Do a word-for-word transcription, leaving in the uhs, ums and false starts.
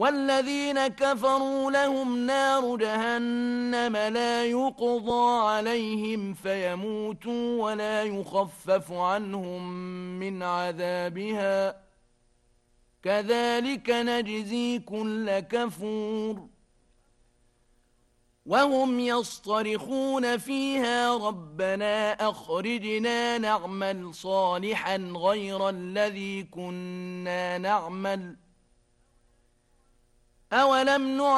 والذين كفروا لهم نار جهنم لا يقضى عليهم فيموتوا ولا يخفف عنهم من عذابها كذلك نجزي كل كفور وهم يصطرخون فيها ربنا أخرجنا نعمل صالحا غير الذي كنا نعمل أولم نعلم